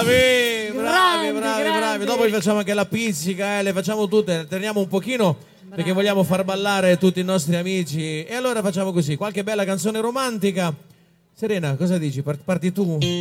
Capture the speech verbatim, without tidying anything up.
Bravi, bravi, Grandi, bravi, grandi. bravi. Dopo vi facciamo anche la pizzica, eh, le facciamo tutte, teniamo un pochino perché vogliamo far ballare tutti i nostri amici. E allora facciamo così, qualche bella canzone romantica. Serena, cosa dici? Part- Parti tu?